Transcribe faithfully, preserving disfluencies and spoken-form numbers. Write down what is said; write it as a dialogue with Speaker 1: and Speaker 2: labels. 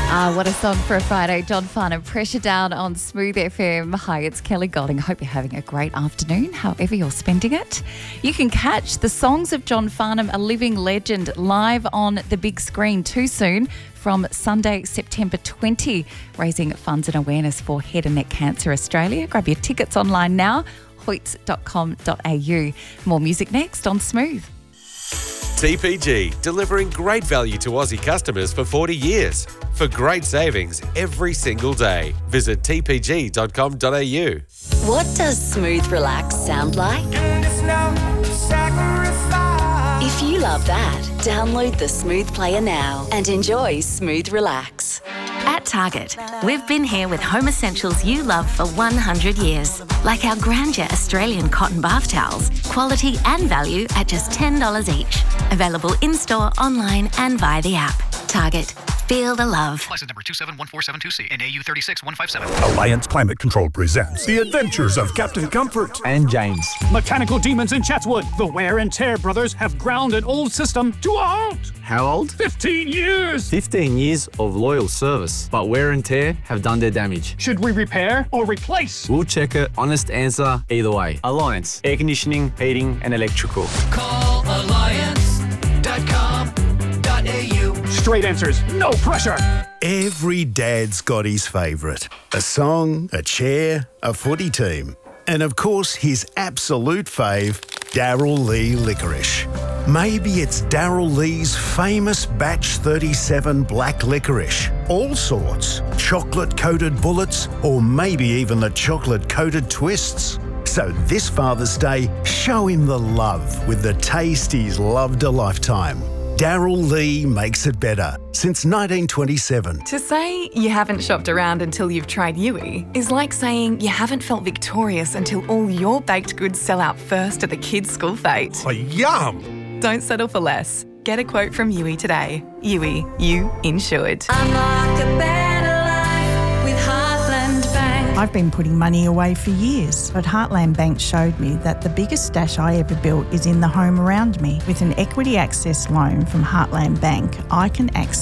Speaker 1: Ah, what a song for a Friday. John Farnham, Pressure Down on Smooth F M. Hi, it's Kelly Golding. Hope you're having a great afternoon, however you're spending it. You can catch the songs of John Farnham, a living legend, live on the big screen too soon from Sunday, September twentieth, raising funds and awareness for Head and Neck Cancer Australia. Grab your tickets online now, hoyts dot com dot a u. More music next on Smooth.
Speaker 2: T P G, delivering great value to Aussie customers for forty years. For great savings every single day. Visit t p g dot com dot a u.
Speaker 3: What does Smooth Relax sound like? If you love that, download the Smooth Player now and enjoy Smooth Relax.
Speaker 4: At Target, we've been here with home essentials you love for one hundred years, like our Grandeur Australian cotton bath towels, quality and value at just ten dollars each. Available in-store, online and via the app. Target, feel the love.
Speaker 5: License number two seven one four seven two C and A U three six one five seven.
Speaker 6: Alliance Climate Control presents The Adventures of Captain Comfort
Speaker 7: and James.
Speaker 8: Mechanical demons in Chatswood. The Wear and Tear brothers have ground an old system to a halt.
Speaker 7: How old?
Speaker 8: fifteen years.
Speaker 7: fifteen years of loyal service, but wear and tear have done their damage.
Speaker 8: Should we repair or replace?
Speaker 7: We'll check it. Honest answer either way. Alliance, air conditioning, heating and electrical.
Speaker 5: Call alliance dot com dot a u.
Speaker 8: Straight answers, no pressure.
Speaker 6: Every dad's got his favourite. A song, a chair, a footy team. And of course, his absolute fave, Daryl Lee Licorice. Maybe it's Daryl Lee's famous Batch thirty-seven black licorice. All sorts. Chocolate-coated bullets, or maybe even the chocolate-coated twists. So this Father's Day, show him the love with the taste he's loved a lifetime. Daryl Lee makes it better since nineteen twenty-seven.
Speaker 9: To say you haven't shopped around until you've tried Yui is like saying you haven't felt victorious until all your baked goods sell out first at the kids' school fete.
Speaker 6: Oh, yum!
Speaker 9: Don't settle for less. Get a quote from Yui today. Yui, you insured.
Speaker 10: Unlock a better life with Heartland Bank.
Speaker 11: I've been putting money away for years, but Heartland Bank showed me that the biggest stash I ever built is in the home around me. With an equity access loan from Heartland Bank, I can access